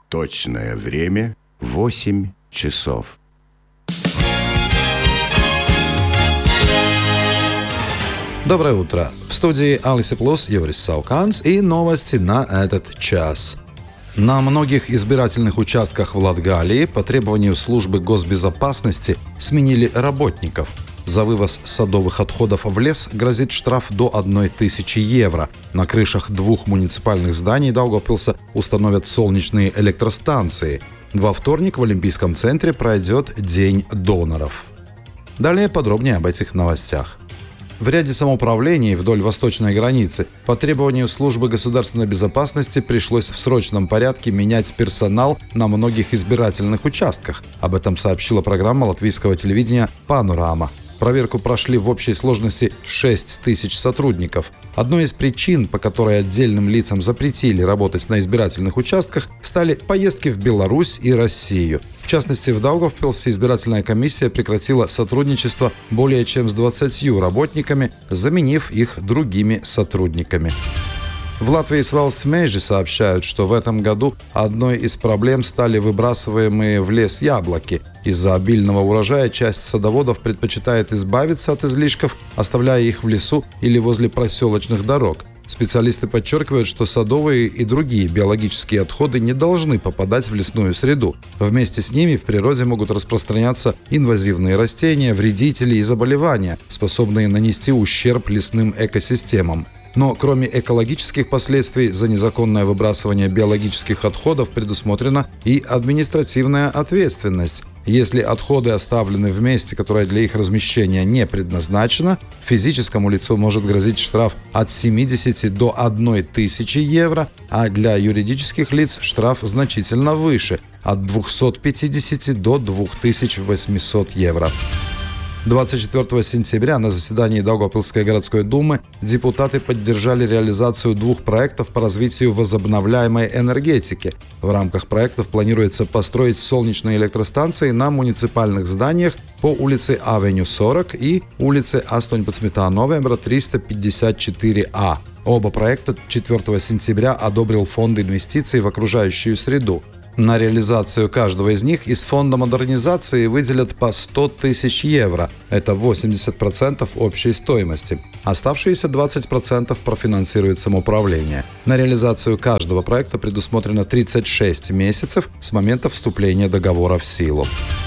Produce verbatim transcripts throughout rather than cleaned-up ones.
Точное время — восемь часов. Доброе утро. В студии Алиса Плюс Юрис Сауканс и новости на этот час. На многих избирательных участках в Латгалии по требованию службы госбезопасности сменили работников. За вывоз садовых отходов в лес грозит штраф до одной тысячи евро. На крышах двух муниципальных зданий Даугавпилса установят солнечные электростанции. Во вторник в Олимпийском центре пройдет День доноров. Далее подробнее об этих новостях. В ряде самоуправлений вдоль восточной границы по требованию службы государственной безопасности пришлось в срочном порядке менять персонал на многих избирательных участках. Об этом сообщила программа латвийского телевидения «Панорама». Проверку прошли в общей сложности шесть тысяч сотрудников. Одной из причин, по которой отдельным лицам запретили работать на избирательных участках, стали поездки в Беларусь и Россию. В частности, в Даугавпилсе избирательная комиссия прекратила сотрудничество более чем с двадцатью работниками, заменив их другими сотрудниками. В Латвии с Valsts сообщают, что в этом году одной из проблем стали выбрасываемые в лес яблоки. Из-за обильного урожая часть садоводов предпочитает избавиться от излишков, оставляя их в лесу или возле проселочных дорог. Специалисты подчеркивают, что садовые и другие биологические отходы не должны попадать в лесную среду. Вместе с ними в природе могут распространяться инвазивные растения, вредители и заболевания, способные нанести ущерб лесным экосистемам. Но кроме экологических последствий за незаконное выбрасывание биологических отходов предусмотрена и административная ответственность. Если отходы оставлены в месте, которое для их размещения не предназначено, физическому лицу может грозить штраф от семидесяти до одной тысячи евро, а для юридических лиц штраф значительно выше – от двухсот пятидесяти до двух тысяч восьмисот евро. двадцать четвёртого сентября на заседании Даугавпилской городской думы депутаты поддержали реализацию двух проектов по развитию возобновляемой энергетики. В рамках проектов планируется построить солнечные электростанции на муниципальных зданиях по улице Авеню сорок и улице восемнадцатого ноября триста пятьдесят четыре А. Оба проекта четвёртого сентября одобрил Фонд инвестиций в окружающую среду. На реализацию каждого из них из фонда модернизации выделят по сто тысяч евро. Это восемьдесят процентов общей стоимости. Оставшиеся двадцать процентов профинансирует самоуправление. На реализацию каждого проекта предусмотрено тридцать шесть месяцев с момента вступления договора в силу.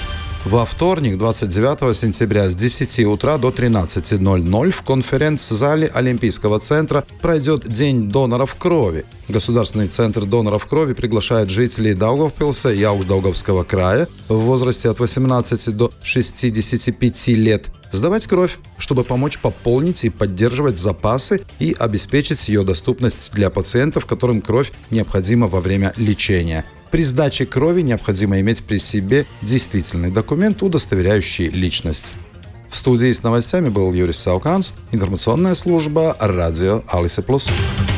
Во вторник, двадцать девятого сентября, с десяти утра до тринадцати ноль-ноль в конференц-зале Олимпийского центра пройдет День доноров крови. Государственный центр доноров крови приглашает жителей Даугавпилса и Аugdaugavskого края в возрасте от восемнадцати до шестидесяти пяти лет сдавать кровь, чтобы помочь пополнить и поддерживать запасы и обеспечить ее доступность для пациентов, которым кровь необходима во время лечения. При сдаче крови необходимо иметь при себе действительный документ, удостоверяющий личность. В студии с новостями был Юрис Сауканс, информационная служба радио Алиса Плюс.